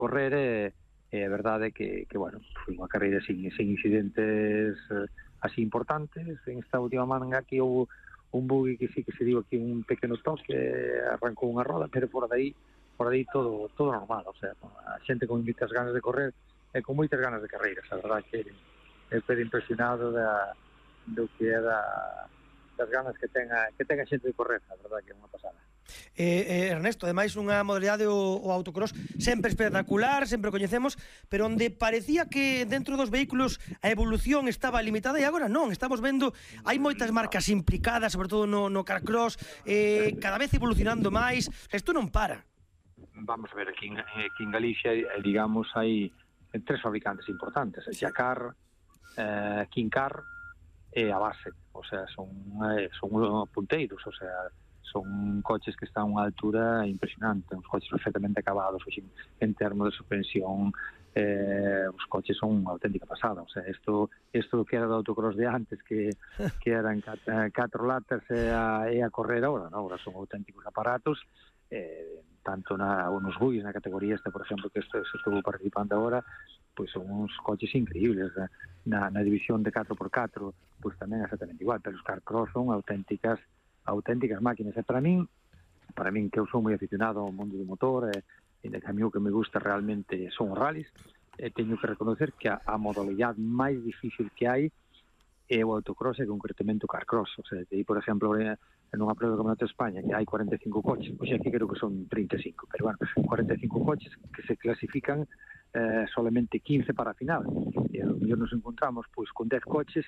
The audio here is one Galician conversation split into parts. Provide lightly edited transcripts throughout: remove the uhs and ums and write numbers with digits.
correr e a verdade é que bueno, foi unha carreira sin incidentes así importantes. En esta última manga aquí houve un buggy que sí que se dio aquí un pequeno toque, arrancou unha roda, pero por aí todo normal. O sea, a xente con moitas ganas de correr e con moitas ganas de carreiras. A verdade que eu quedei impresionado do que é das ganas que ten a xente de correr. A verdade que é unha pasada. Ernesto, ademais unha modalidade o autocross sempre espectacular, sempre o coñecemos, pero onde parecía que dentro dos vehículos a evolución estaba limitada, e agora non, estamos vendo hai moitas marcas implicadas, sobre todo no carcross, cada vez evolucionando máis. Isto non para. Vamos a ver, aquí en Galicia, digamos, hai 3 fabricantes importantes, Jacar, Kincar e a Base. O sea, son punteiros, o sea, son coches que están a unha altura impresionante, uns coches perfectamente acabados, en termos de suspensión, os coches son unha auténtica pasada. O sea, isto que era do autocross de antes, que eran 4 latas e a correr ahora son auténticos aparatos, tanto nos buis, na categoría esta, por exemplo, que estuvo participando agora, pois son uns coches increíbles. Na división de 4x4, pois tamén é exactamente igual, pero os carcross son auténticas máquinas. E para min que eu sou moi aficionado ao mundo do motor, e de camión que me gusta realmente son os rallies, teño que reconocer que a modalidade máis difícil que hai é o autocross e concretamente o carcross. O sea, por exemplo, en unha prueba do Campeonato de España que hai 45 coches, pois aquí creo que son 35, pero bueno, 45 coches que se clasifican solamente 15 para a final, e a lo mellor nos encontramos pois con 10 coches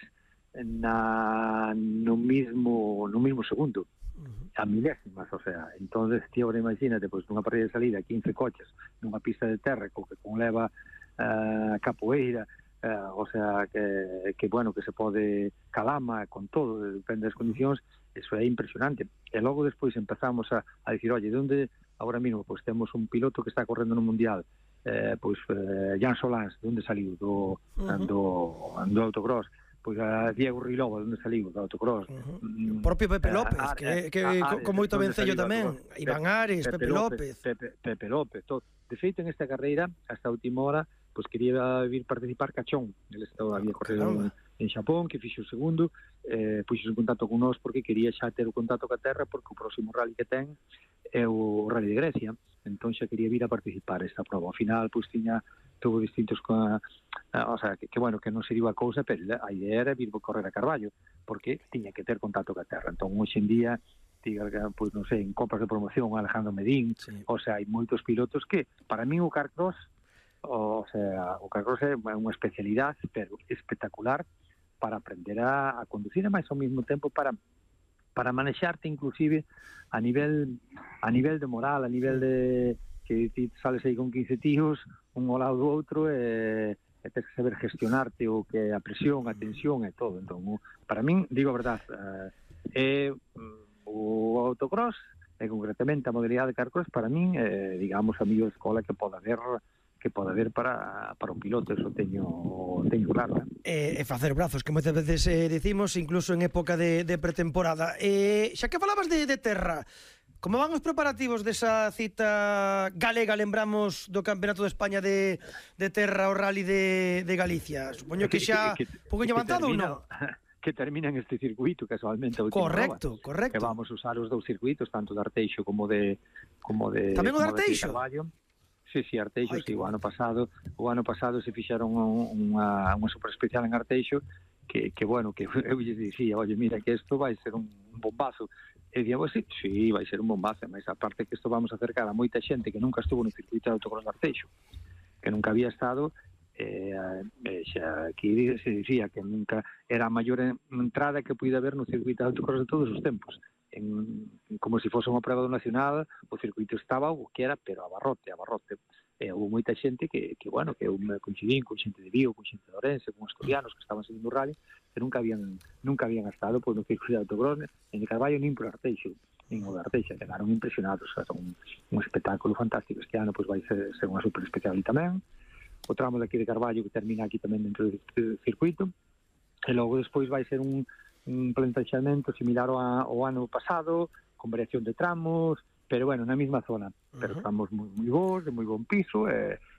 no mismo segundo, a milésimas. O sea, entonces ti agora imagínate, pois nunha partida de salida 15 coches nunha pista de terra que conleva capoeira, o sea, que bueno, que se pode calama con todo, depende das condicións. Eso é impresionante. E logo despois empezamos a dicir, oye, de onde agora mesmo pois temos un piloto que está correndo no Mundial, Jan Solans, de onde saliu do autocross, pois a Diego Riloba, de onde saliu do autocross, o propio Pepe López, que con moito vencello tamén, Iván Ares, Pepe López, todo. De feito, en esta carreira, hasta a última hora, pois quería vir participar Cachón. Ele había corrido en Xapón, que fixo o segundo, puxo en contacto con nós porque quería xa ter o contacto ca terra, porque o próximo rally que ten é o Rally de Grecia. Entón xa quería vir a participar esta prova. Ao final, pois tuvo distintos o sea, que bueno, que non se dio a cousa, pero a idea era vir a correr a Carballo, porque tiña que ter contacto ca terra. Entón, hoxe en día, pois non sei, en compras de promoción, Alejandro Medín, sí. O sea, hai moitos pilotos que, para mí, o carcross é unha especialidade, pero espectacular, para aprender a conducir, e máis ao mesmo tempo para manexarte inclusive a nivel de moral, a nivel de que ti sales aí con 15 tíos, un ao lado do outro, e tens que saber gestionarte o que a presión, a tensión e todo. Entón, para min, digo a verdade, o autocross e concretamente a modalidade de carcross, para min, digamos, a mellor escola que pode haber para un piloto. Eso teño claro. E facer brazos, que moitas veces dicimos, incluso en época de pretemporada. Xa que falabas de terra, como van os preparativos desa cita galega, lembramos, do Campeonato de España de terra, o Rally de Galicia? Supoño que xa pouco avanzado ou non? Que termina en este circuito, casualmente, a última correcto. Que vamos usar os dous circuitos, tanto de Arteixo como de tamén o de Arteixo? Sí, Arteixo, sí, o ano pasado se fixaron unha super especial en Arteixo, que bueno, que eu lle dicía, oye, mira, que isto vai ser un bombazo. E dicíamos, sí, vai ser un bombazo, mas aparte que isto vamos a acercar a moita xente que nunca estuvo no circuito de autocross de Arteixo, que nunca había estado, xa aquí se dicía que nunca era a maior entrada que puide haber no circuito de autocross de todos os tempos. Como se fose unha prova do Nacional, o circuito estaba o que era, pero a barrote. Houve moita xente que bueno, que eu me coincidín con xente de Vigo, con xente de Ourense, con asturianos que estaban seguindo o rally, que nunca habían estado pois, no circuito de autocross, en de Carballo, nin por Arteixo, nin o de Arteixo, quedaron impresionados. O sea, un espectáculo fantástico. Este ano pois, vai ser unha super especial tamén. O tramo de aquí de Carballo, que termina aquí tamén dentro do circuito, e logo despois vai ser un plantaxamento similar ao ano pasado, con variación de tramos, pero bueno, na mesma zona, pero tramos moi bons, de moi bon piso, e